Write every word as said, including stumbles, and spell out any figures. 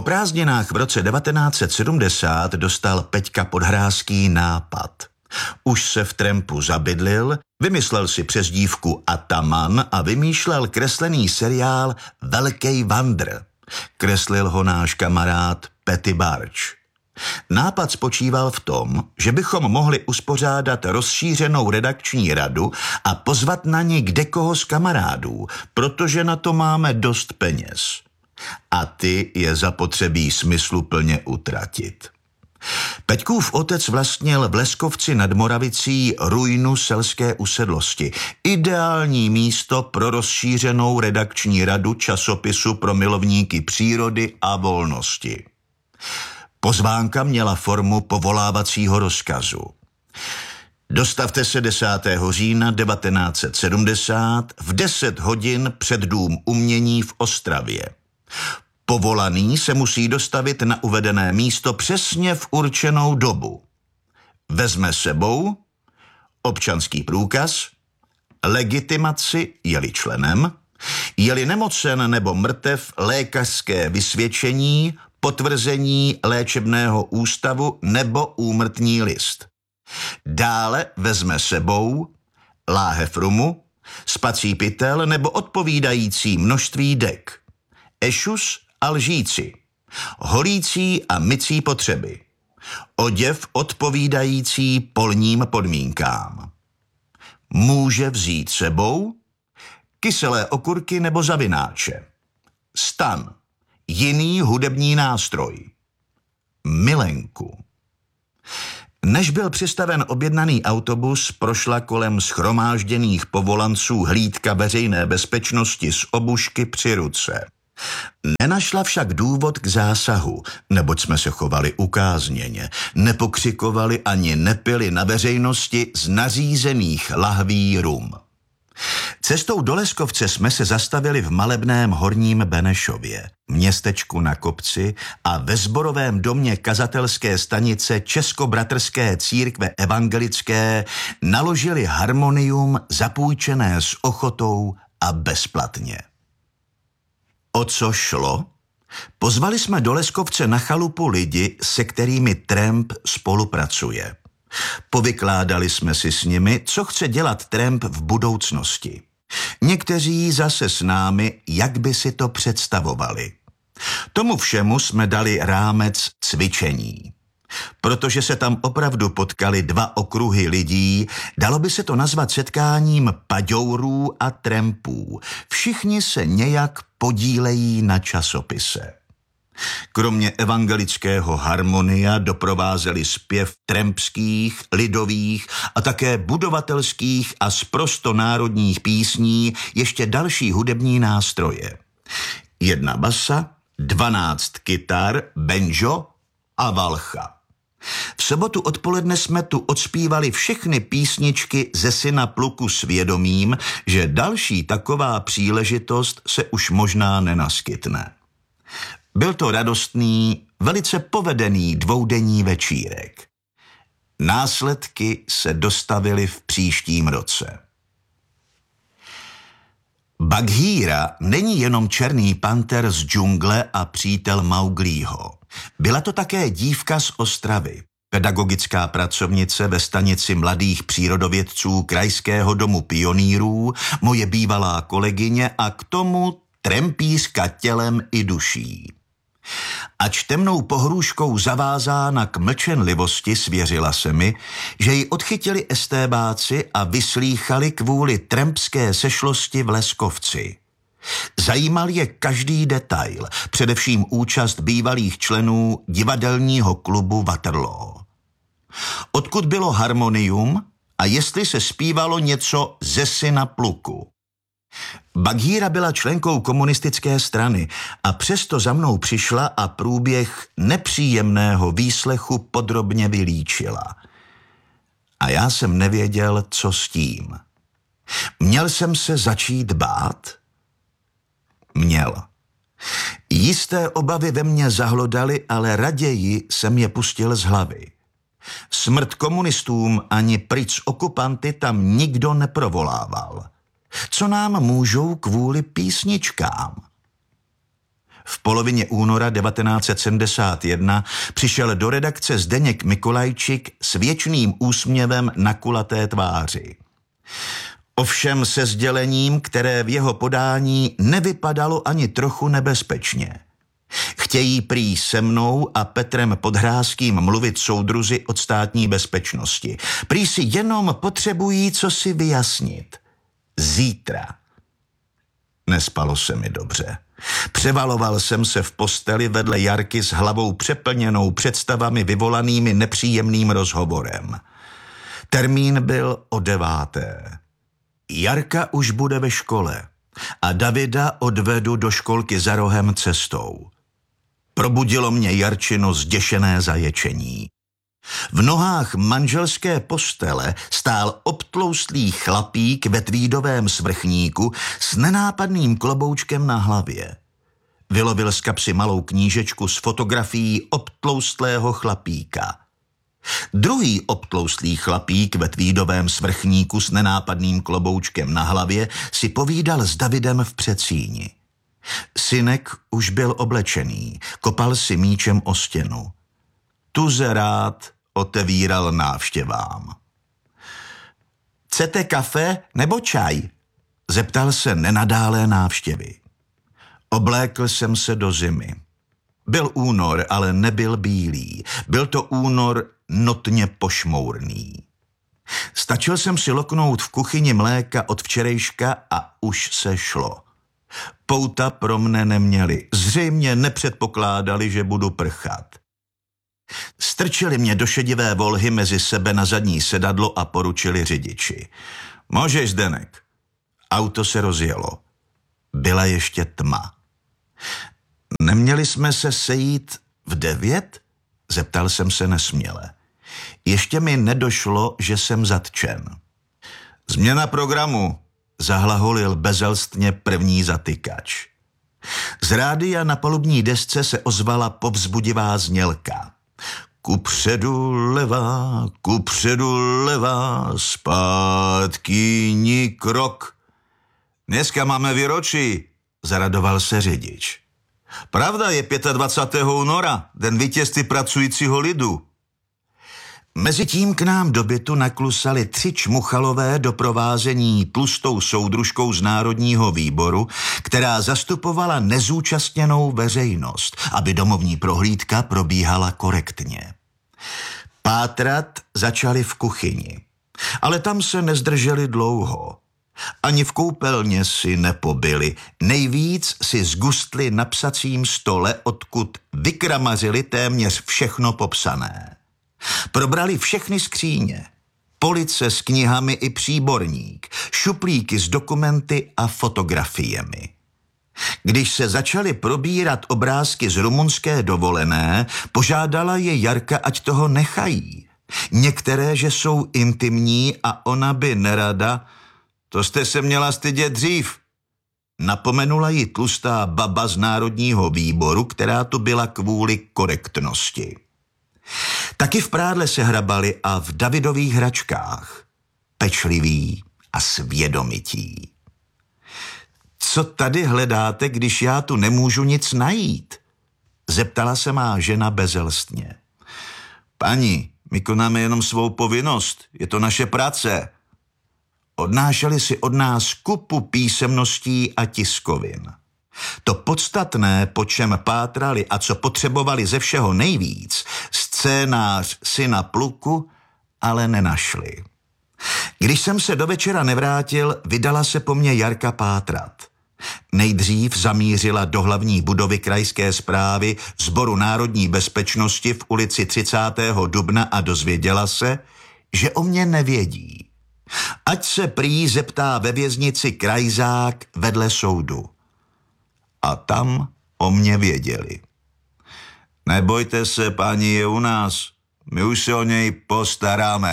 prázdninách v roce devatenáct set sedmdesát dostal Peťka Podhráský nápad. Už se v Trampu zabydlil, vymyslel si přezdívku Ataman a vymýšlel kreslený seriál Velkej Vandr. Kreslil ho náš kamarád Petty Barč. Nápad spočíval v tom, že bychom mohli uspořádat rozšířenou redakční radu a pozvat na ní kdekoho z kamarádů, protože na to máme dost peněz. A ty je zapotřebí smysluplně utratit. Peťkův otec vlastnil v Leskovci nad Moravicí ruinu selské usedlosti. Ideální místo pro rozšířenou redakční radu časopisu pro milovníky přírody a volnosti. Pozvánka měla formu povolávacího rozkazu. Dostavte se desátého října devatenáct set sedmdesát v deset hodin před Dům umění v Ostravě. Povolaný se musí dostavit na uvedené místo přesně v určenou dobu. Vezme sebou občanský průkaz, legitimaci, je-li členem, je-li nemocen nebo mrtev, lékařské vysvědčení, potvrzení léčebného ústavu nebo úmrtní list. Dále vezme sebou láhev rumu, spací pytel nebo odpovídající množství dek, ešus a lžíci, holící a mycí potřeby, oděv odpovídající polním podmínkám. Může vzít sebou kyselé okurky nebo zavináče, stan, jiný hudební nástroj, milenku. Než byl přistaven objednaný autobus, prošla kolem shromážděných povolanců hlídka veřejné bezpečnosti z obušky při ruce. Nenašla však důvod k zásahu, neboť jsme se chovali ukázněně, nepokřikovali ani nepili na veřejnosti z nařízených lahví rum. Cestou do Leskovce jsme se zastavili v malebném Horním Benešově, městečku na kopci, a ve sborovém domě kazatelské stanice Českobratrské církve evangelické naložili harmonium zapůjčené s ochotou a bezplatně. O co šlo? Pozvali jsme do Leskovce na chalupu lidi, se kterými Tramp spolupracuje. Povykládali jsme si s nimi, co chce dělat Tramp v budoucnosti. Někteří zase s námi, jak by si to představovali. Tomu všemu jsme dali rámec cvičení. Protože se tam opravdu potkali dva okruhy lidí, dalo by se to nazvat setkáním paďourů a Trampů. Všichni se nějak podílejí na časopise. Kromě evangelického harmonia doprovázeli zpěv trampských, lidových a také budovatelských a sprostonárodních písní ještě další hudební nástroje. Jedna basa, dvanáct kytar, banjo a valcha. V sobotu odpoledne jsme tu odspívali všechny písničky ze Syna pluku s vědomím, že další taková příležitost se už možná nenaskytne. Byl to radostný, velice povedený dvoudenní večírek. Následky se dostavily v příštím roce. Bagheera není jenom černý panter z džungle a přítel Mauglího. Byla to také dívka z Ostravy, pedagogická pracovnice ve stanici mladých přírodovědců Krajského domu pionýrů, moje bývalá kolegyně a k tomu trampířka tělem i duší. Ač temnou pohrůžkou zavázána k mlčenlivosti, svěřila se mi, že ji odchytili estébáci a vyslýchali kvůli trampské sešlosti v Leskovci. Zajímal je každý detail, především účast bývalých členů divadelního klubu Waterloo. Odkud bylo harmonium a jestli se zpívalo něco ze Syna pluku. Bagheera byla členkou komunistické strany a přesto za mnou přišla a průběh nepříjemného výslechu podrobně vylíčila. A já jsem nevěděl, co s tím. Měl jsem se začít bát? Měl. Jisté obavy ve mně zahlodaly, ale raději jsem je pustil z hlavy. Smrt komunistům ani pryč okupanty tam nikdo neprovolával. Co nám můžou kvůli písničkám? V polovině února devatenáct set sedmdesát jedna přišel do redakce Zdeněk Mikolajčik s věčným úsměvem na kulaté tváři. Ovšem se sdělením, které v jeho podání nevypadalo ani trochu nebezpečně. Chtějí prý se mnou a Petrem Podhráským mluvit soudruzi od státní bezpečnosti. Prý si jenom potřebují co si vyjasnit. Zítra. Nespalo se mi dobře. Převaloval jsem se v posteli vedle Jarky s hlavou přeplněnou představami vyvolanými nepříjemným rozhovorem. Termín byl o deváté. Jarka už bude ve škole a Davida odvedu do školky za rohem cestou. Probudilo mě Jarčino zděšené zaječení. V nohách manželské postele stál obtloustlý chlapík ve tweedovém svrchníku s nenápadným kloboučkem na hlavě. Vylovil z kapsy malou knížečku s fotografií obtloustlého chlapíka. Druhý obtloustlý chlapík ve tweedovém svrchníku s nenápadným kloboučkem na hlavě si povídal s Davidem v předsíni. Synek už byl oblečený, kopal si míčem o stěnu. Tuze rád otevíral návštěvám. Chcete kafe nebo čaj? Zeptal se nenadálé návštěvy. Oblékl jsem se do zimy. Byl únor, ale nebyl bílý. Byl to únor notně pošmourný. Stačil jsem si loknout v kuchyni mléka od včerejška a už se šlo. Pouta pro mne neměli. Zřejmě nepředpokládali, že budu prchat. Strčili mě do šedivé volhy mezi sebe na zadní sedadlo a poručili řidiči. Můžeš, Zdenek. Auto se rozjelo. Byla ještě tma. Neměli jsme se sejít v devět? Zeptal jsem se nesměle. Ještě mi nedošlo, že jsem zatčen. Změna programu, zahlaholil bezelstně první zatykač. Z rádia na palubní desce se ozvala povzbudivá znělka. Kupředu levá, kupředu levá, zpátky ni krok. Dneska máme výročí, zaradoval se řidič. Pravda je dvacátého pátého února, den vítězství pracujícího lidu. Mezitím k nám do bytu naklusali tři čmuchalové doprovázení tlustou soudružkou z Národního výboru, která zastupovala nezúčastněnou veřejnost, aby domovní prohlídka probíhala korektně. Pátrat začali v kuchyni, ale tam se nezdrželi dlouho. Ani v koupelně si nepobili, nejvíc si zgustli na psacím stole, odkud vykramařili téměř všechno popsané. Probrali všechny skříně, police s knihami i příborník, šuplíky s dokumenty a fotografiemi. Když se začaly probírat obrázky z rumunské dovolené, požádala je Jarka, ať toho nechají. Některé, že jsou intimní a ona by nerada, to jste se měla stydět dřív. Napomenula ji tlustá baba z Národního výboru, která tu byla kvůli korektnosti. Taky v prádle se hrabali a v Davidových hračkách. Pečliví a svědomití. Co tady hledáte, když já tu nemůžu nic najít? Zeptala se má žena bezelstně. Paní, my konáme jenom svou povinnost, je to naše práce. Odnášeli si od nás kupu písemností a tiskovin. To podstatné, po čem pátrali a co potřebovali ze všeho nejvíc, scénář syna pluku, ale nenašli. Když jsem se do večera nevrátil, vydala se po mně Jarka pátrat. Nejdřív zamířila do hlavní budovy krajské správy Sboru národní bezpečnosti v ulici třicátého dubna a dozvěděla se, že o mě nevědí. Ať se prý zeptá ve věznici Krajzák vedle soudu. A tam o mě věděli. Nebojte se, paní je u nás, my už se o něj postaráme.